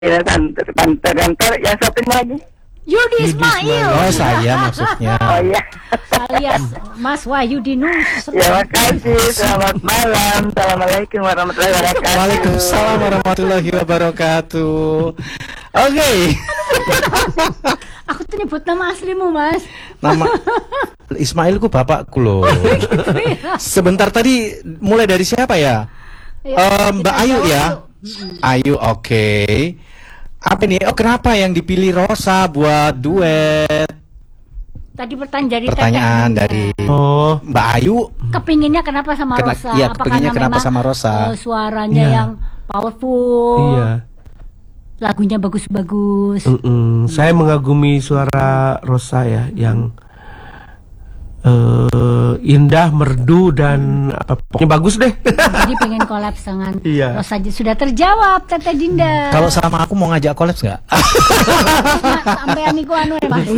Kantor yang satu lagi. Yudi Ismail. Oh, saya maksudnya. Oh iya. Alias Mas Wahyudinus. Ya, makasih. Selamat malam. Assalamualaikum warahmatullahi wabarakatuh. Waalaikumsalam warahmatullahi wabarakatuh. Oke. Aku tuh nyebut nama aslimu, Mas. Nama Ismail ku bapakku loh. Sebentar tadi mulai dari siapa ya? Mbak Ayu ya. Ayu, oke. Apa nih? Oh, kenapa yang dipilih Rosa buat duet? Tadi pertanyaan dari Mbak Ayu. Kepinginnya kenapa sama Rosa? Iya, Apakah kepinginnya kenapa sama Rosa? Suaranya yang powerful. Iya. Lagunya bagus-bagus. Saya mengagumi suara Rosa ya, yang indah, merdu dan pokoknya bagus deh. Jadi pengen collab dengan Iya. Rosa. Sudah terjawab, Tete Dinda. Kalau sama aku mau ngajak collab nggak? Sampai amiku anu ya, Mas.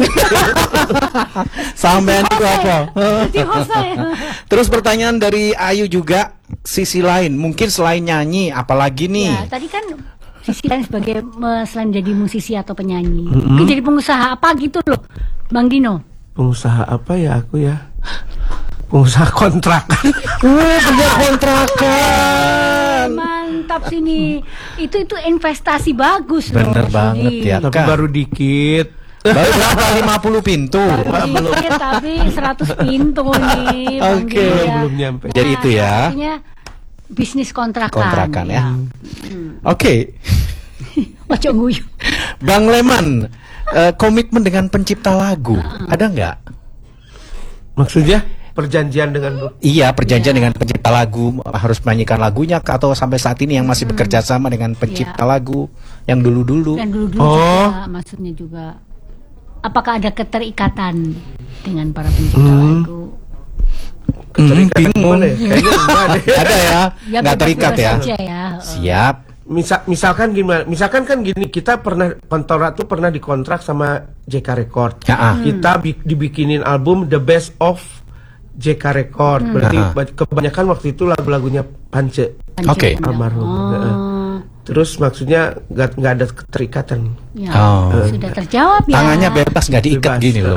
Sampean itu apa? Di Rosa ya. Terus pertanyaan dari Ayu juga, sisi lain, mungkin selain nyanyi, apalagi nih? Ya, tadi kan sisi lain sebagai selain jadi musisi atau penyanyi, mungkin jadi pengusaha apa gitu loh, Bang Dino. Pengusaha apa ya aku ya? Pengusaha kontrakan. Kerja kontrakan. Mantap sini. Itu investasi bagus loh. Bener banget ya, Tapi Kak. baru dikit. Baru berapa? 50 pintu. Dikit, tapi 100 pintu nih, Bang Oke. Dino. Belum nyampe. Jadi itu ya. Artinya bisnis kontrakan. Kontrakan ya. Oke. Ojo nguyu. Bang Leman, komitmen dengan pencipta lagu, ada nggak? Maksudnya perjanjian dengan Iya, perjanjian dengan pencipta lagu, harus menyanyikan lagunya atau sampai saat ini yang masih bekerja sama dengan pencipta lagu yang dulu-dulu? Dan dulu-dulu juga, maksudnya juga, apakah ada keterikatan dengan para pencipta lagu? keterikatan bingung. gimana ya? Kayaknya enggak deh. Ada ya, nggak terikat ya? Aja ya. Siap. Misalkan gimana? Misalkan kan gini, kita pernah Kontora tuh pernah dikontrak sama JK Record. Kita dibikinin album The Best of JK Record. Berarti kebanyakan waktu itu lagu-lagunya Pance. Oke. Almarhum. Terus maksudnya nggak ada keterikatan. Ya, sudah terjawab ya. Tangannya bebas, nggak diikat Bebas, gini loh.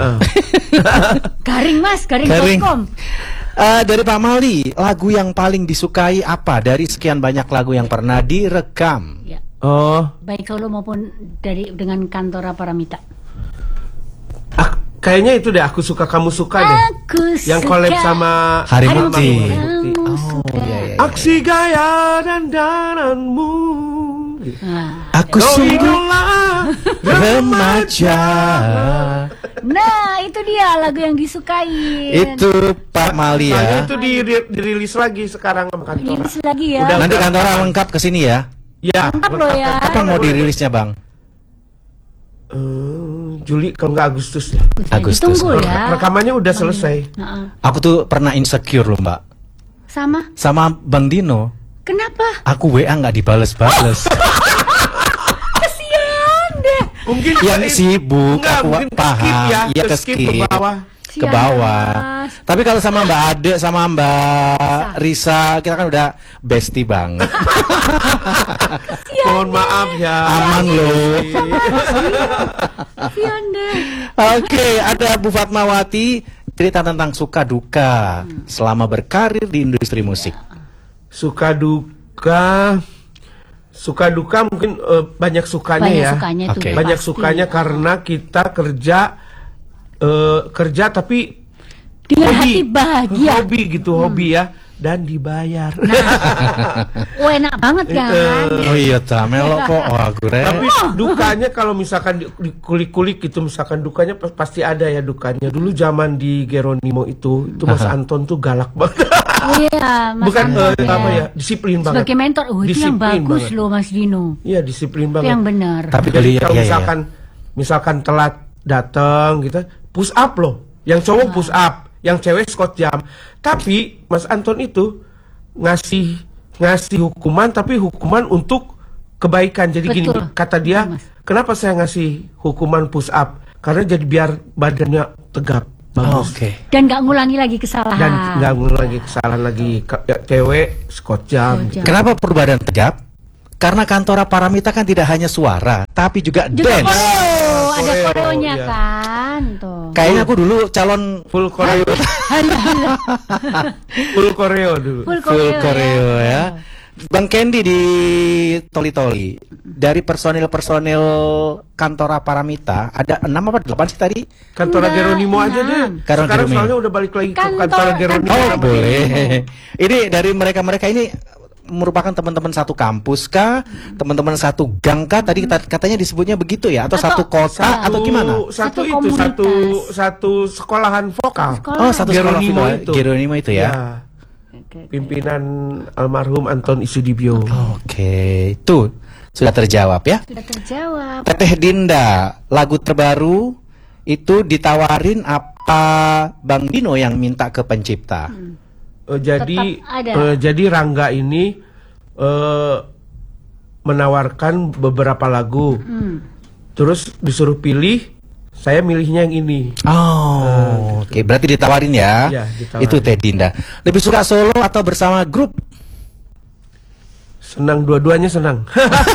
Garing Mas, Garing. garing.com. Dari Pak Mali, lagu yang paling disukai apa dari sekian banyak lagu yang pernah direkam? Ya. Oh, Baik solo maupun dengan Kantora Paramita. kayaknya itu deh, Aku Suka Kamu Suka deh. Aku Yang suka collab sama Hari Mukti. kamu suka. Aksi gaya dan dananmu. Aku sungguh remaja. Nah, itu dia lagu yang disukai. Itu Pak Mali Soalnya ya. itu dirilis lagi sekarang sama Kantora. Rilis lagi ya. Udah. Nanti Kantora lengkap ke sini ya. Ya, Lengkap loh ya. Kapan mau dirilisnya, Bang? Juli kalau nggak Agustus. Agustus. Ditunggu ya. Rekamannya udah selesai. Aku tuh pernah insecure loh, Mbak. Sama Bang Dino. Kenapa? Aku WA nggak dibales-bales. Kesian deh. Mungkin Yang sibuk, enggak, aku mungkin paham. ke-skip ya, Iya, ke-skip ke-skip. ke bawah. Ke bawah. Mas. Tapi kalau sama Mbak Ade, sama Mbak Risa, kita kan udah bestie banget. Mohon maaf ya. Aman loh. Kesian deh. Oke, ada Bu Fatmawati, cerita tentang suka duka selama berkarir di industri musik. Suka duka mungkin banyak sukanya Banyak ya. sukanya itu Oke. Banyak pasti. sukanya karena kita kerja tapi Dengan hati bahagia. hobi ya, dan dibayar. Oh, enak banget kan? Oh iya, melok kok. Wah, gue. Tapi dukanya kalau misalkan dikulik-kulik gitu, misalkan dukanya pasti ada ya dukanya. Dulu zaman di Geronimo itu Mas Anton tuh galak banget. Oh iya, Mas Bukan Anton apa ya, disiplin banget. Sebagai mentor, itu yang Disiplin bagus banget. loh Mas Dino. Iya, disiplin Itu banget. yang benar. Tapi Jadi iya, kalau iya, misalkan telat datang gitu, push up loh. Yang cowok push up, yang cewek squat jam. Tapi Mas Anton itu ngasih hukuman, tapi hukuman untuk kebaikan. Jadi gini, Betul. kata dia, Mas. kenapa saya ngasih hukuman push up? Karena jadi biar badannya tegap, bagus. Oke. Dan nggak ngulangi lagi kesalahan. Dan nggak ngulang lagi kesalahan lagi. Cewek squat jam. Squat jam. gitu. Kenapa perbadan tegap? Karena Kantora Paramita kan tidak hanya suara, tapi juga Juga dance. koreo, ada Koreo, koreonya iya. kan tuh. Kayaknya aku dulu calon Full koreo. Full koreo dulu. Full full koreo, koreo ya. ya. Bang Kendi di Toli-Toli, dari personil-personil Kantora Paramita ada 6 apa 8 sih tadi? Kantora Enggak, Geronimo aja deh. 6. Sekarang Geronimo. soalnya udah balik lagi ke Kantor- Kantora Geronimo. Oh Geronimo. boleh. Ini dari mereka-mereka ini merupakan teman-teman satu kampus kah? Teman-teman satu gang kah? Tadi katanya disebutnya begitu ya? Atau satu kota? Atau gimana? Satu Satu itu komunitas. satu sekolahan vokal. Sekolah. Oh satu sekolah Geronimo vokal. itu. Geronimo itu ya? Oke. Pimpinan almarhum Anton Isudibyo. Oke, tuh sudah terjawab ya. Sudah terjawab. Teteh Dinda, lagu terbaru itu ditawarin apa Bang Dino yang minta ke pencipta? Jadi Tetap ada. jadi Rangga ini menawarkan beberapa lagu. Terus disuruh pilih, saya milihnya yang ini. Oh, oke, berarti ditawarin ya? Iya, ditawarin. Itu Teh Dinda. Lebih suka solo atau bersama grup? Senang, dua-duanya senang.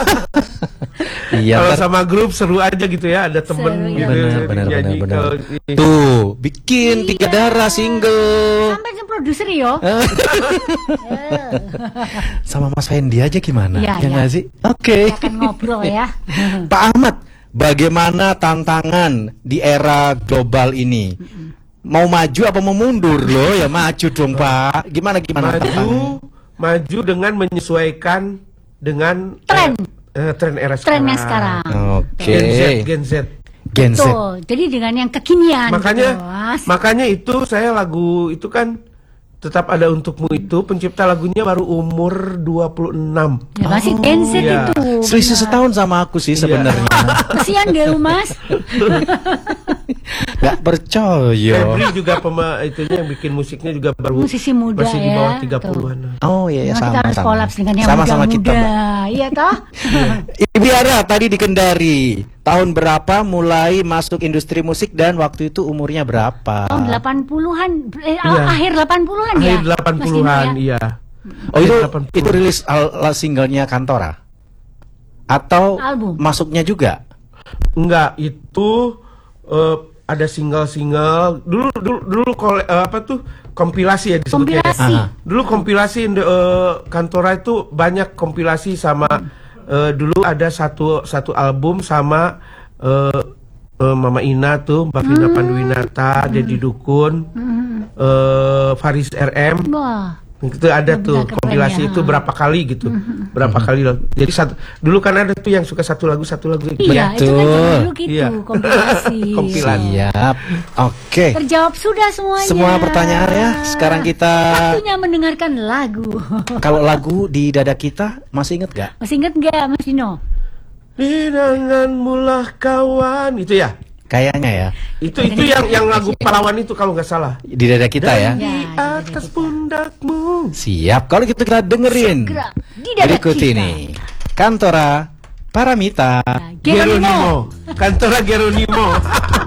Iya, Kalau ntar- sama grup seru aja gitu ya, ada temen Seru, gitu. benar. nyanyi. Kalau Tuh, bikin Tiga Darah single. Sampai ke produser yo. Sama Mas Fendi aja gimana? Iya, Ya iya. nggak sih? Oke. Kita akan ngobrol ya. Pak Ahmad, bagaimana tantangan di era global ini? Mau maju apa mau mundur loh? Ya maju dong Pak. Gimana tantangannya? maju dengan menyesuaikan dengan Tren. tren era sekarang. Trennya sekarang. Oke. Gen Z. Gen Z. Betul. Jadi dengan yang kekinian. Makanya gitu, Mas. makanya itu saya lagu itu kan tetap ada untukmu itu pencipta lagunya baru umur 26. Ya, masih Gen Z iya. itu. Selisih benar. setahun sama aku sih sebenarnya. Kesian deh lu, Mas. Gak percaya. Febri juga itunya yang bikin musiknya juga baru Musisi muda masih di ya, bawah 30-an. Oh iya, ya, Memang kita harus sama-sama. kolaps dengan yang Sama-sama kita, muda-muda. Mbak. Iya toh? Ibu Ara tadi di Kendari. Tahun berapa mulai masuk industri musik dan waktu itu umurnya berapa? Tahun 80-an, Iya. akhir 80-an ya. Akhir Mas Dino 80-an, ya? iya. Oh itu Akhir 80. itu rilis singlenya Kantora? Atau Album. masuknya juga? Enggak, itu ada single-single. Dulu kompilasi ya disebutnya. Kompilasi. Aha. Dulu kompilasi Kantora itu banyak kompilasi sama dulu ada satu album sama Mama Ina tuh, Mbak Vina Panduwinata, Dedi Dukun, Faris RM. Wah. Itu ada tuh keren kompilasi ya. itu berapa kali gitu. Berapa kali loh. Jadi dulu kan ada tuh yang suka satu lagu Iya, itu kan zaman dulu gitu, Iya. kompilasi. Kompilasi. Siap. Oke. Terjawab sudah semuanya. Semua pertanyaannya. Sekarang kita Waktunya mendengarkan lagu. kalau lagu di dada kita masih inget gak? Masih inget gak, Mas Dino? Denganmu lah kawan itu ya. Kayaknya ya Itu yang lagu pahlawan itu kalau nggak salah. di dada kita ya. Ya, Di atas pundakmu. Siap. Kalau gitu kita dengerin Segera di dada berikut kita. ini Kantora Paramita. Geronimo. Kantora Geronimo.